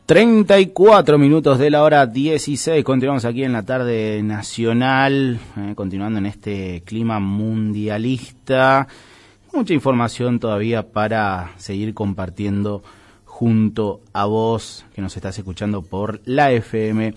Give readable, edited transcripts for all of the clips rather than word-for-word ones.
34 minutos de la hora 16, continuamos aquí en la tarde nacional, continuando en este clima mundialista, mucha información todavía para seguir compartiendo junto a vos que nos estás escuchando por la FM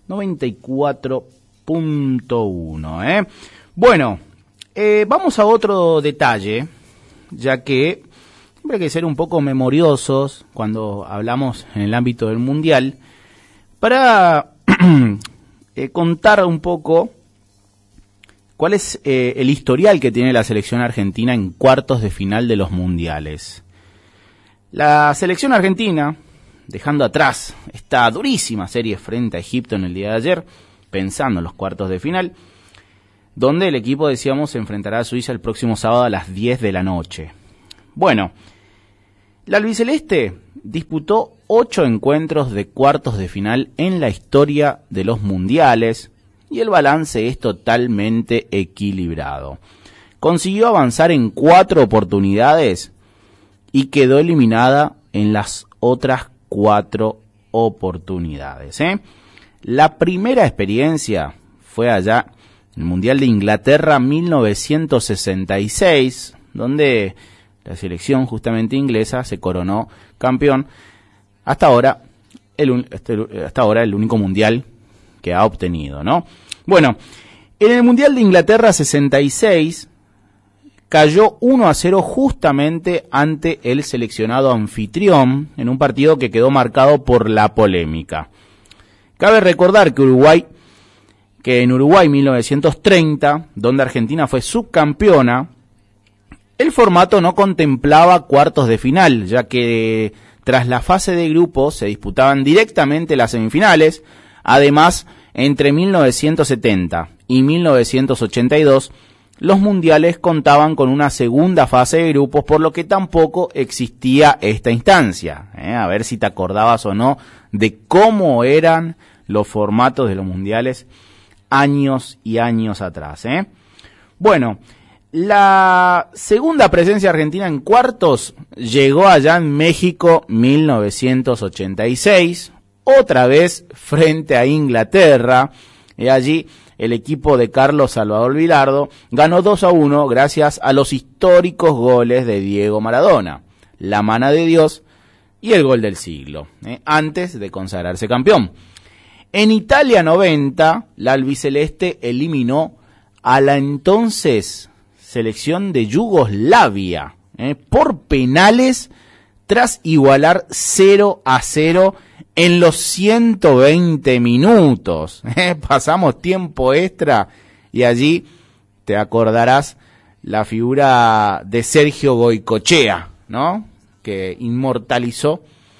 94.1. Bueno, vamos a otro detalle, ya que siempre hay que ser un poco memoriosos cuando hablamos en el ámbito del Mundial para contar un poco cuál es el historial que tiene la selección argentina en cuartos de final de los Mundiales. La selección argentina, dejando atrás esta durísima serie frente a Egipto en el día de ayer, pensando en los cuartos de final, donde el equipo, decíamos, se enfrentará a Suiza el próximo sábado a las 10 de la noche. Bueno, la albiceleste disputó 8 encuentros de cuartos de final en la historia de los mundiales y el balance es totalmente equilibrado. Consiguió avanzar en 4 oportunidades y quedó eliminada en las otras 4 oportunidades. La primera experiencia fue allá en el Mundial de Inglaterra 1966, donde la selección justamente inglesa se coronó campeón. Hasta ahora el único mundial que ha obtenido, ¿no? Bueno, en el Mundial de Inglaterra 66 cayó 1-0 justamente ante el seleccionado anfitrión en un partido que quedó marcado por la polémica. Cabe recordar que en Uruguay 1930, donde Argentina fue subcampeona, el formato no contemplaba cuartos de final, ya que tras la fase de grupos se disputaban directamente las semifinales. Además, entre 1970 y 1982, los mundiales contaban con una segunda fase de grupos, por lo que tampoco existía esta instancia. A ver si te acordabas o no de cómo eran los formatos de los mundiales años y años atrás. Bueno, la segunda presencia argentina en cuartos llegó allá en México 1986, otra vez frente a Inglaterra, y allí el equipo de Carlos Salvador Vilardo ganó 2-1 gracias a los históricos goles de Diego Maradona, la mano de Dios y el gol del siglo, antes de consagrarse campeón. En Italia 90, la albiceleste eliminó a la entonces selección de Yugoslavia por penales tras igualar 0-0 en los 120 minutos. Pasamos tiempo extra y allí te acordarás la figura de Sergio Goicoechea, ¿no? Que inmortalizó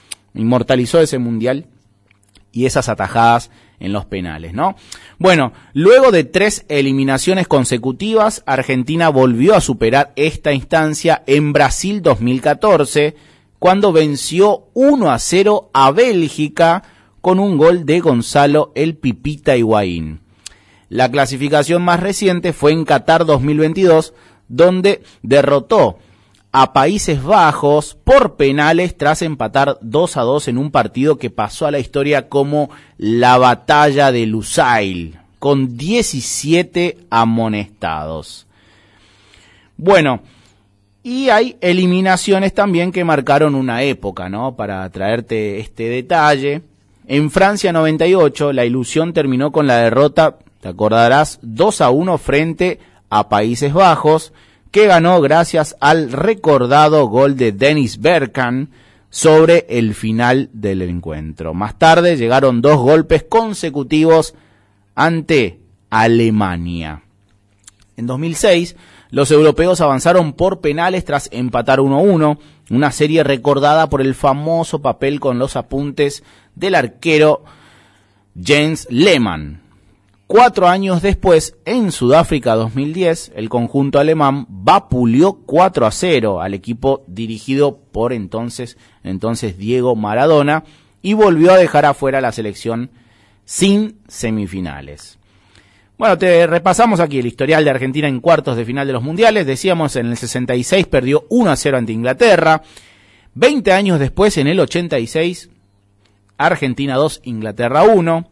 ese mundial y esas atajadas en los penales, ¿no? Bueno, luego de 3 eliminaciones consecutivas, Argentina volvió a superar esta instancia en Brasil 2014, cuando venció 1-0 a Bélgica con un gol de Gonzalo El Pipita Higuaín. La clasificación más reciente fue en Qatar 2022, donde derrotó a Países Bajos por penales tras empatar 2-2 en un partido que pasó a la historia como la batalla de Lusail, con 17 amonestados. Bueno, y hay eliminaciones también que marcaron una época, ¿no? Para traerte este detalle. En Francia 98, la ilusión terminó con la derrota, te acordarás, 2-1 frente a Países Bajos, que ganó gracias al recordado gol de Dennis Bergkamp sobre el final del encuentro. Más tarde llegaron 2 golpes consecutivos ante Alemania. En 2006, los europeos avanzaron por penales tras empatar 1-1, una serie recordada por el famoso papel con los apuntes del arquero Jens Lehmann. 4 años después, en Sudáfrica 2010, el conjunto alemán vapuleó 4-0 al equipo dirigido por entonces Diego Maradona y volvió a dejar afuera a la selección sin semifinales. Bueno, te repasamos aquí el historial de Argentina en cuartos de final de los mundiales. Decíamos, en el 66 perdió 1-0 ante Inglaterra. 20 años después, en el 86, Argentina 2, Inglaterra 1.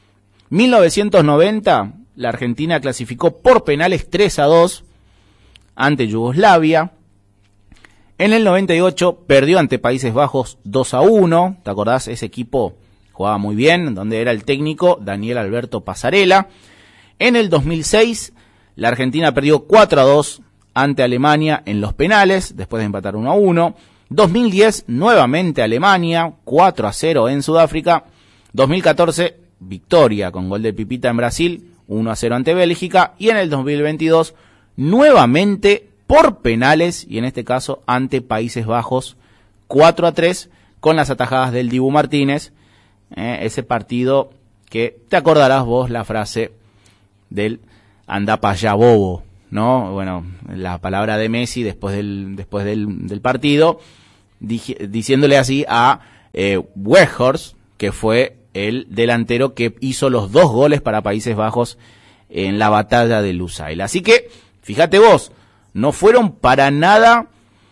1990, la Argentina clasificó por penales 3-2 ante Yugoslavia. En el 98 perdió ante Países Bajos 2-1. ¿Te acordás? Ese equipo jugaba muy bien, donde era el técnico Daniel Alberto Pasarela. En el 2006, la Argentina perdió 4-2 ante Alemania en los penales, después de empatar 1-1. 2010, nuevamente Alemania, 4-0 en Sudáfrica. 2014, victoria con gol de Pipita en Brasil, 1-0 ante Bélgica. Y en el 2022, nuevamente por penales, y en este caso ante Países Bajos, 4-3, con las atajadas del Dibu Martínez. Ese partido que te acordarás vos la frase del anda pa' allá bobo, ¿no? Bueno, la palabra de Messi después del partido, diciéndole así a Weghorst, que fue el delantero que hizo los 2 goles para Países Bajos en la batalla de Lusail. Así que, fíjate vos, no fueron para nada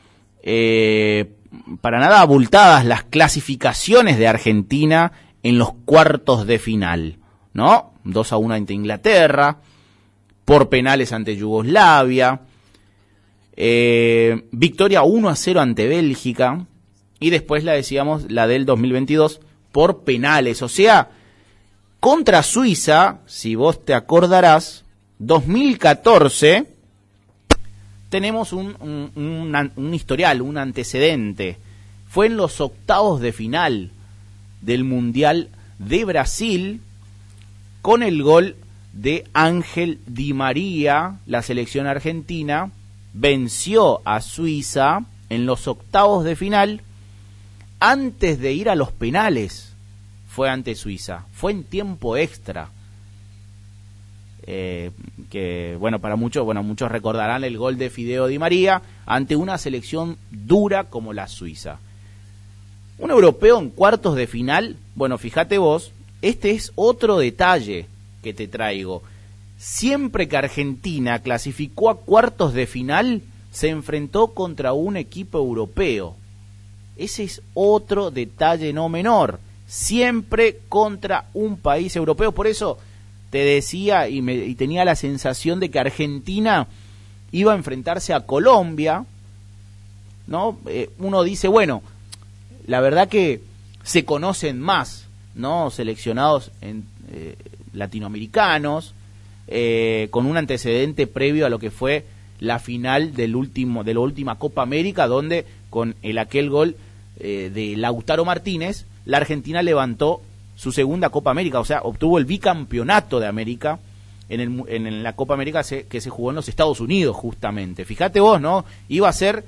abultadas las clasificaciones de Argentina en los cuartos de final, ¿no? 2-1 ante Inglaterra, por penales ante Yugoslavia, victoria 1-0 ante Bélgica, y después la del 2022 por penales. O sea, contra Suiza, si vos te acordarás, 2014, tenemos un historial, un antecedente. Fue en los octavos de final del Mundial de Brasil, con el gol de Ángel Di María. La selección argentina venció a Suiza en los octavos de final antes de ir a los penales. Fue ante Suiza, fue en tiempo extra. Que para muchos recordarán el gol de Fideo Di María ante una selección dura como la Suiza. Un europeo en cuartos de final. Bueno, fíjate vos, este es otro detalle que te traigo. Siempre que Argentina clasificó a cuartos de final, se enfrentó contra un equipo europeo. Ese es otro detalle no menor. Siempre contra un país europeo. Por eso te decía y tenía la sensación de que Argentina iba a enfrentarse a Colombia, ¿no? Uno dice, bueno, la verdad que se conocen más, ¿no? Seleccionados latinoamericanos, con un antecedente previo a lo que fue la final de la última Copa América, donde con aquel gol de Lautaro Martínez, la Argentina levantó su segunda Copa América, o sea, obtuvo el bicampeonato de América en la Copa América que se jugó en los Estados Unidos, justamente. Fíjate vos, ¿no? Iba a ser,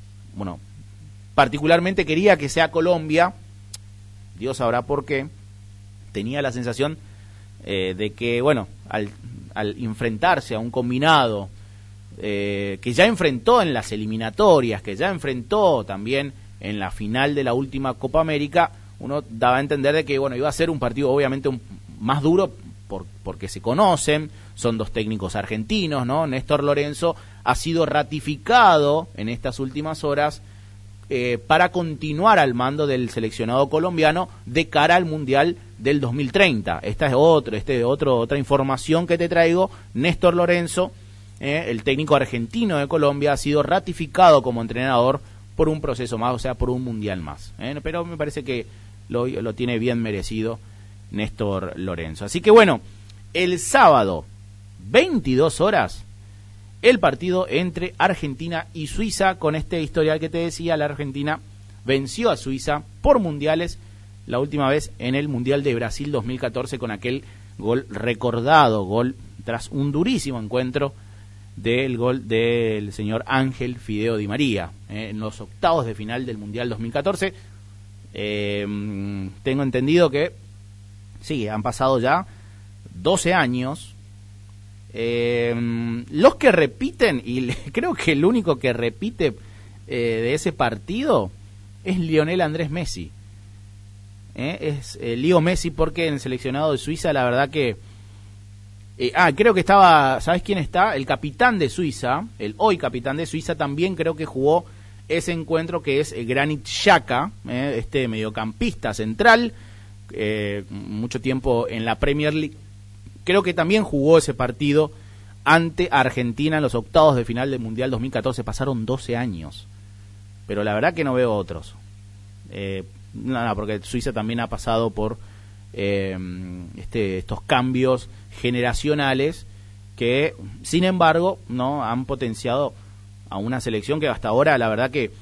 particularmente quería que sea Colombia, Dios sabrá por qué. Tenía la sensación de que, al enfrentarse a un combinado que ya enfrentó en las eliminatorias, que ya enfrentó también en la final de la última Copa América, uno daba a entender de que iba a ser un partido obviamente más duro porque se conocen, son 2 técnicos argentinos, ¿no? Néstor Lorenzo ha sido ratificado en estas últimas horas para continuar al mando del seleccionado colombiano de cara al Mundial del 2030. Esta es otra información que te traigo. Néstor Lorenzo, el técnico argentino de Colombia, ha sido ratificado como entrenador por un proceso más, o sea, por un Mundial más. Pero me parece que lo tiene bien merecido Néstor Lorenzo. Así que el sábado, 22 horas, el partido entre Argentina y Suiza. Con este historial que te decía, la Argentina venció a Suiza por mundiales, la última vez en el Mundial de Brasil 2014, con aquel recordado gol tras un durísimo encuentro del gol del señor Ángel Fideo Di María en los octavos de final del Mundial 2014. Tengo entendido que sí, han pasado ya 12 años. Los que repiten, y creo que el único que repite de ese partido es Lionel Andrés Messi. Es Leo Messi, porque en el seleccionado de Suiza, la verdad que creo que estaba, ¿sabes quién está? El capitán de Suiza, el hoy capitán de Suiza, también creo que jugó ese encuentro, que es Granit Xhaka, este mediocampista central mucho tiempo en la Premier League, creo que también jugó ese partido ante Argentina en los octavos de final del Mundial 2014. Pasaron 12 años, pero la verdad que no veo otros. Nada, porque Suiza también ha pasado por estos cambios generacionales que, sin embargo, no han potenciado a una selección que hasta ahora, la verdad que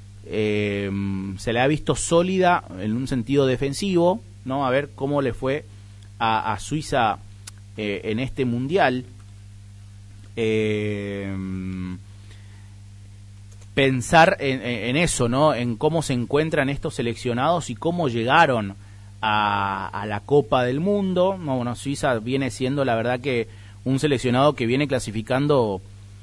se le ha visto sólida en un sentido defensivo, ¿no? A ver cómo le fue a Suiza en este mundial. Pensar en eso, ¿no? En cómo se encuentran estos seleccionados y cómo llegaron a la Copa del Mundo. No, bueno, Suiza viene siendo, la verdad, que un seleccionado que viene clasificando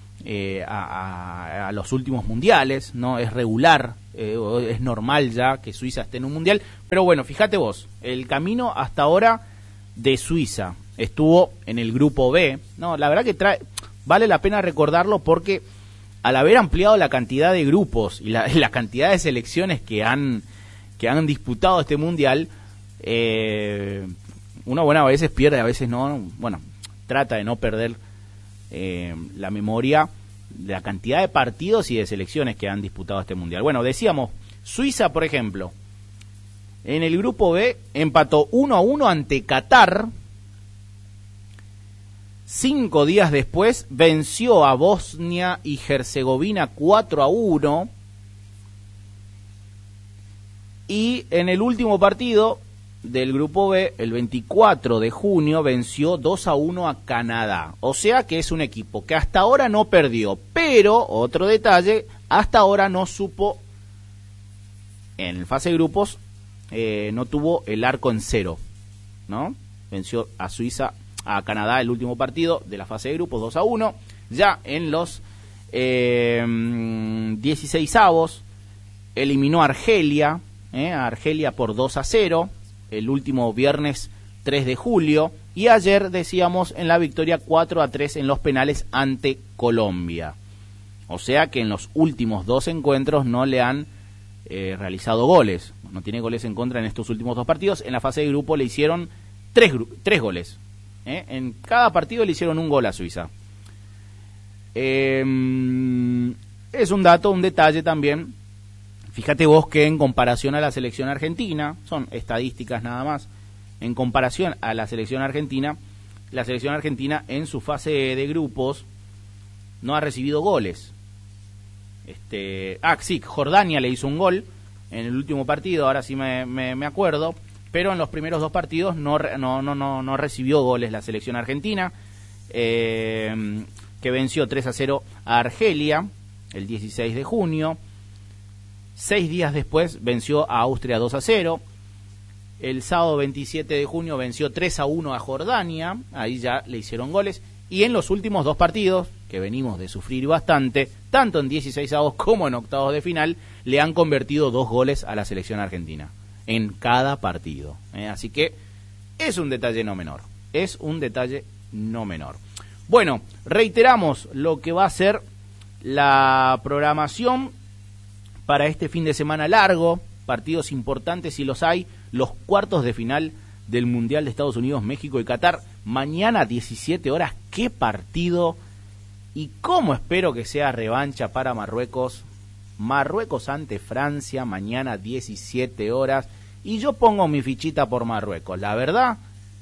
a los últimos mundiales, ¿no? Es regular, es normal ya que Suiza esté en un mundial, pero bueno, fíjate vos, el camino hasta ahora de Suiza estuvo en el grupo B, ¿no? La verdad que vale la pena recordarlo porque al haber ampliado la cantidad de grupos y la cantidad de selecciones que han disputado este mundial, uno, bueno, a veces pierde, a veces no, bueno, trata de no perder la memoria de la cantidad de partidos y de selecciones que han disputado este mundial. Bueno, decíamos, Suiza, por ejemplo, en el grupo B empató 1-1 ante Qatar. 5 días después venció a Bosnia y Herzegovina 4-1. Y en el último partido del grupo B, el 24 de junio, venció 2-1 a Canadá. O sea que es un equipo que hasta ahora no perdió. Pero, otro detalle, hasta ahora no supo, en el fase de grupos, no tuvo el arco en cero, ¿no? Venció a Canadá el último partido de la fase de grupos 2-1. Ya en los 16avos eliminó a Argelia por 2-0 el último viernes 3 de julio, y ayer decíamos en la victoria 4-3 en los penales ante Colombia. O sea que en los últimos 2 encuentros no le han realizado goles, no tiene goles en contra en estos últimos 2 partidos. En la fase de grupo le hicieron 3 goles. En cada partido le hicieron un gol a Suiza. Es un dato, un detalle también. Fíjate vos que en comparación a la selección argentina, son estadísticas nada más, en comparación a la selección argentina en su fase de grupos no ha recibido goles. Sí, Jordania le hizo un gol en el último partido, ahora sí me acuerdo, pero en los primeros 2 partidos no recibió goles la selección argentina, que venció 3-0 a Argelia el 16 de junio. 6 días después venció a Austria 2-0. El sábado 27 de junio venció 3-1 a Jordania. Ahí ya le hicieron goles. Y en los últimos 2 partidos, que venimos de sufrir bastante, tanto en 16avos como en octavos de final, le han convertido 2 goles a la selección argentina en cada partido. Así que es un detalle no menor. Es un detalle no menor. Bueno, reiteramos lo que va a ser la programación para este fin de semana largo, partidos importantes si los hay, los cuartos de final del Mundial de Estados Unidos, México y Qatar, mañana 17 horas, qué partido, y cómo espero que sea revancha para Marruecos ante Francia, mañana 17 horas, y yo pongo mi fichita por Marruecos, la verdad,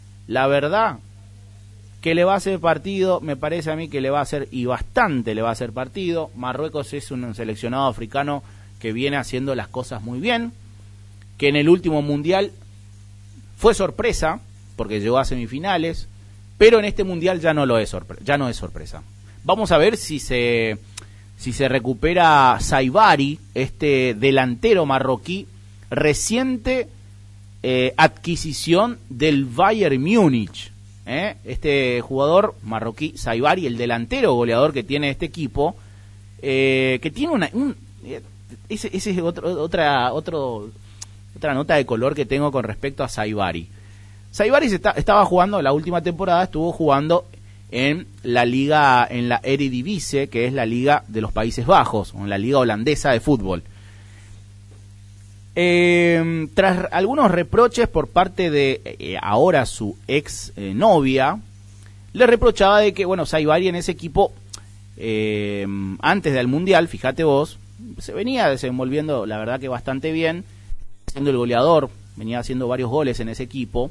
que le va a hacer partido, me parece a mí que le va a hacer, y bastante le va a hacer partido. Marruecos es un seleccionado africano que viene haciendo las cosas muy bien, que en el último mundial fue sorpresa, porque llegó a semifinales, pero en este mundial ya no es sorpresa. Vamos a ver si se recupera Saibari, este delantero marroquí, reciente adquisición del Bayern Múnich. Este jugador marroquí, Saibari, el delantero goleador que tiene este equipo, que tiene ese es otra nota de color que tengo con respecto a Saibari. Saibari estaba jugando, la última temporada estuvo jugando en la liga, en la Eredivisie, que es la liga de los Países Bajos, o en la liga holandesa de fútbol. Tras algunos reproches por parte de ahora su ex novia, le reprochaba de que, bueno, Saibari en ese equipo, antes del Mundial, fíjate vos, se venía desenvolviendo, la verdad que bastante bien, siendo el goleador, venía haciendo varios goles en ese equipo,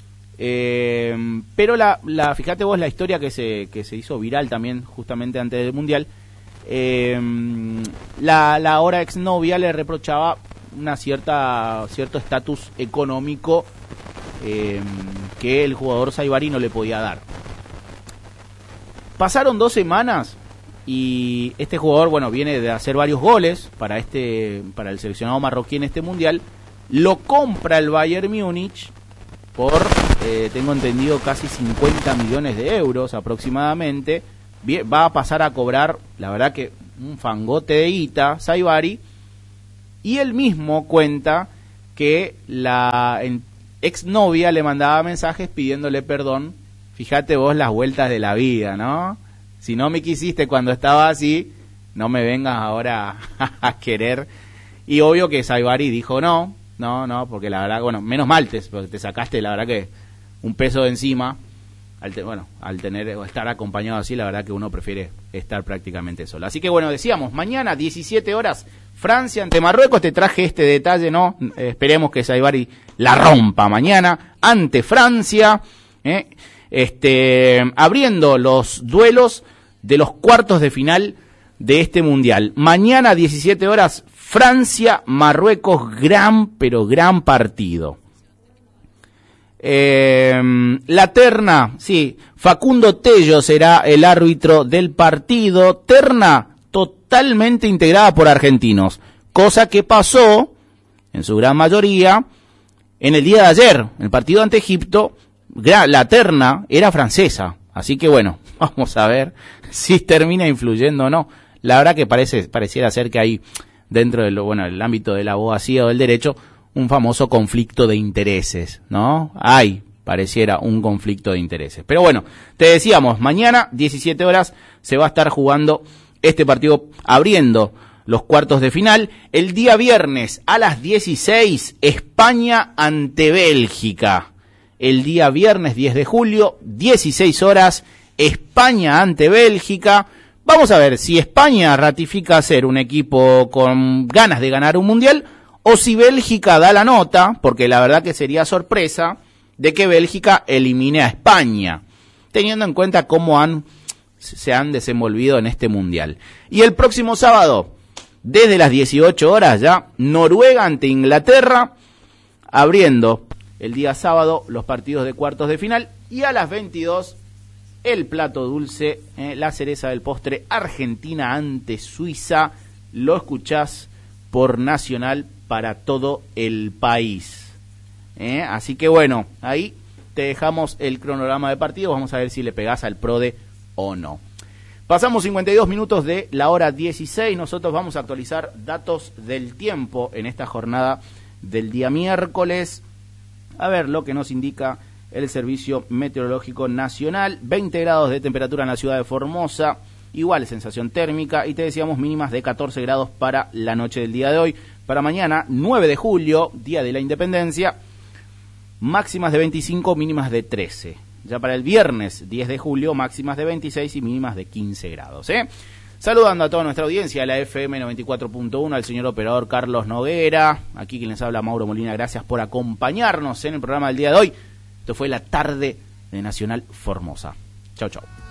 pero fíjate vos la historia que se hizo viral también justamente antes del Mundial, la ahora exnovia le reprochaba cierto estatus económico que el jugador Saibari no le podía dar. Pasaron 2 semanas y este jugador, bueno, viene de hacer varios goles para el seleccionado marroquí en este mundial. Lo compra el Bayern Múnich por, tengo entendido, casi 50 millones de euros aproximadamente. Va a pasar a cobrar, la verdad que un fangote de guita, Saibari. Y él mismo cuenta que la exnovia le mandaba mensajes pidiéndole perdón. Fíjate vos las vueltas de la vida, ¿no? Si no me quisiste cuando estaba así, no me vengas ahora a querer. Y obvio que Saibari dijo no, porque la verdad, bueno, menos mal porque te sacaste, la verdad que un peso de encima. Al estar acompañado así, la verdad que uno prefiere estar prácticamente solo. Así que bueno, decíamos, mañana 17 horas, Francia ante Marruecos. Te traje este detalle, ¿no? Esperemos que Saibari la rompa mañana ante Francia, abriendo los duelos de los cuartos de final de este mundial. Mañana 17 horas, Francia, Marruecos, gran partido. La terna, sí, Facundo Tello será el árbitro del partido. Terna totalmente integrada por argentinos, cosa que pasó en su gran mayoría en el día de ayer, en el partido ante Egipto. La terna era francesa, así que bueno, vamos a ver si termina influyendo o no. La verdad que pareciera ser que hay dentro de el ámbito de la abogacía o del derecho un famoso conflicto de intereses, ¿no? Pareciera un conflicto de intereses. Pero bueno, te decíamos, mañana 17 horas se va a estar jugando este partido abriendo los cuartos de final. El día viernes a las 16, España ante Bélgica. El día viernes 10 de julio, 16 horas, España ante Bélgica. Vamos a ver si España ratifica ser un equipo con ganas de ganar un mundial o si Bélgica da la nota, porque la verdad que sería sorpresa, de que Bélgica elimine a España, teniendo en cuenta cómo se han desenvolvido en este mundial. Y el próximo sábado, desde las 18 horas ya, Noruega ante Inglaterra, abriendo el día sábado los partidos de cuartos de final, y a las 22 el plato dulce, la cereza del postre, Argentina ante Suiza. Lo escuchás por Nacional para todo el país. Así que bueno, ahí te dejamos el cronograma de partidos. Vamos a ver si le pegás al PRODE o no. Pasamos 52 minutos de la hora 16. Nosotros vamos a actualizar datos del tiempo en esta jornada del día miércoles. A ver lo que nos indica el Servicio Meteorológico Nacional. 20 grados de temperatura en la ciudad de Formosa. Igual sensación térmica. Y te decíamos mínimas de 14 grados para la noche del día de hoy. Para mañana, 9 de julio, Día de la Independencia, máximas de 25, mínimas de 13. Ya para el viernes, 10 de julio, máximas de 26 y mínimas de 15 grados. Saludando a toda nuestra audiencia, a la FM 94.1, al señor operador Carlos Noguera, aquí quien les habla, Mauro Molina. Gracias por acompañarnos en el programa del día de hoy. Esto fue la tarde de Nacional Formosa. Chau, chau.